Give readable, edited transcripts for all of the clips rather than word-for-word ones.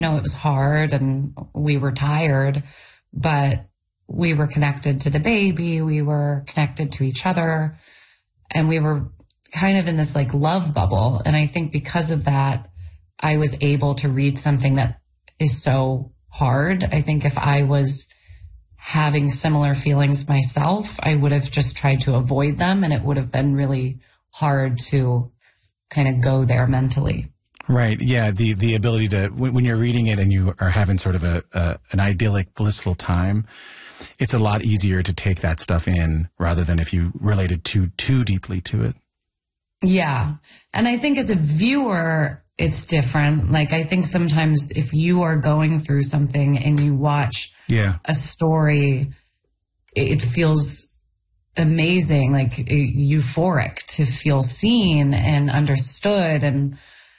know, it was hard and we were tired, but we were connected to the baby. We were connected to each other, and we were kind of in this like love bubble. And I think because of that, I was able to read something that is so hard. I think if I was having similar feelings myself, I would have just tried to avoid them, and it would have been really hard to kind of go there mentally. Right. Yeah. The ability to, when you're reading it and you are having sort of an idyllic, blissful time, it's a lot easier to take that stuff in rather than if you related too deeply to it. Yeah. And I think as a viewer, it's different. Like, I think sometimes if you are going through something and you watch a story, it feels amazing, like euphoric to feel seen and understood. And,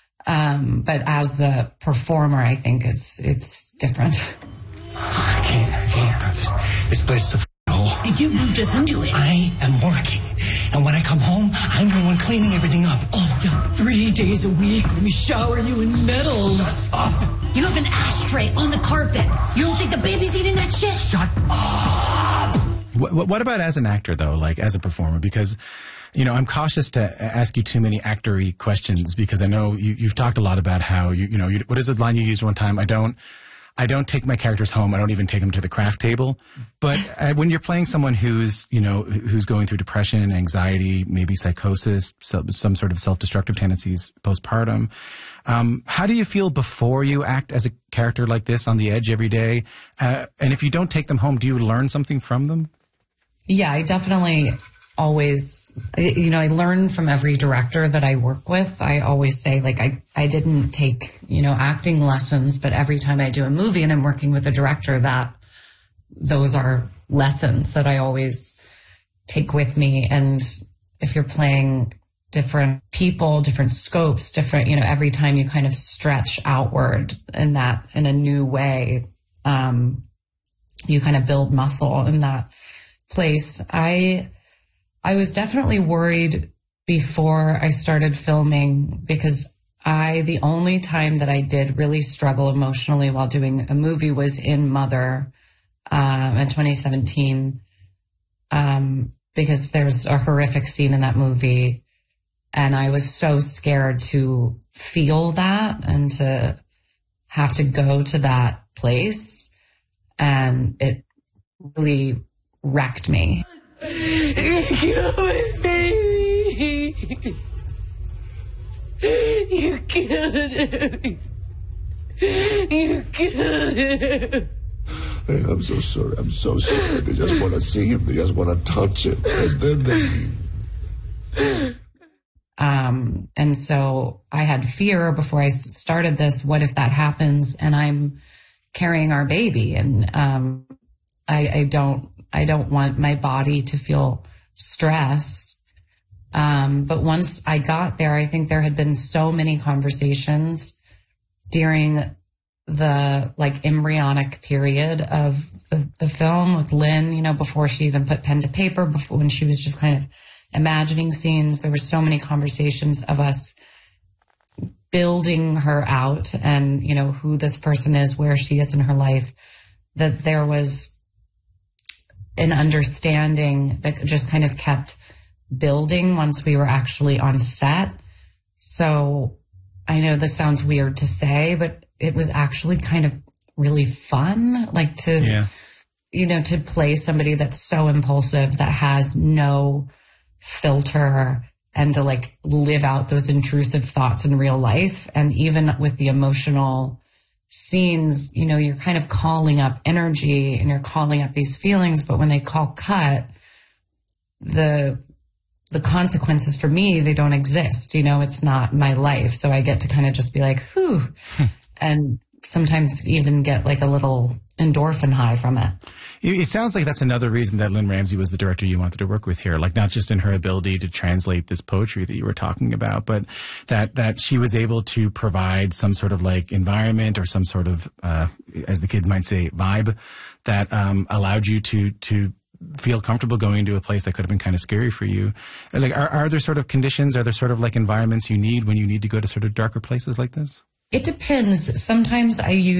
but as the performer, I think it's different. I can't. This place is a hole. You moved us into it. I am working. And when I come home, I'm the one cleaning everything up. Oh, yeah, 3 days a week. Let me shower you in metals. Shut up. You have an ashtray on the carpet. You don't think the baby's eating that shit? Shut up. What about as an actor, though, like as a performer? Because, you know, I'm cautious to ask you too many actor-y questions because I know you've talked a lot about how, what is the line you used one time? I don't take my characters home. I don't even take them to the craft table. But when you're playing someone who's going through depression, anxiety, maybe psychosis, some sort of self-destructive tendencies postpartum, how do you feel before you act as a character like this on the edge every day? And if you don't take them home, do you learn something from them? Yeah, I definitely always, I learn from every director that I work with. I always say, like, I didn't take, acting lessons, but every time I do a movie and I'm working with a director, those are lessons that I always take with me. And if you're playing different people, different scopes, different, every time you kind of stretch outward in a new way, you kind of build muscle in that place. I was definitely worried before I started filming because the only time that I did really struggle emotionally while doing a movie was in Mother in 2017 because there's a horrific scene in that movie. And I was so scared to feel that and to have to go to that place. And it really wrecked me. You're killing me. You killed him. You killed him. Hey, I'm so sorry. I'm so sorry. They just want to see him. They just want to touch him. And then they leave. And so I had fear before I started this. What if that happens and I'm carrying our baby? And I don't want my body to feel stress. But once I got there, I think there had been so many conversations during the embryonic period of the film with Lynn, before she even put pen to paper, before when she was just kind of imagining scenes. There were so many conversations of us building her out and, who this person is, where she is in her life, that there was an understanding that just kind of kept building once we were actually on set. So I know this sounds weird to say, but it was actually kind of really fun, to play somebody that's so impulsive, that has no filter, and to live out those intrusive thoughts in real life. And even with the emotional scenes, you're kind of calling up energy and you're calling up these feelings, but when they call cut, the consequences for me, they don't exist. It's not my life. So I get to kind of just be like, whew, and sometimes even get a little endorphin high from it. It sounds like that's another reason that Lynn Ramsay was the director you wanted to work with here, not just in her ability to translate this poetry that you were talking about, but that she was able to provide some sort of environment or some sort of, as the kids might say, vibe that allowed you to feel comfortable going into a place that could have been kind of scary for you. Are there sort of conditions, are there sort of environments you need when you need to go to sort of darker places like this? It depends. Sometimes I use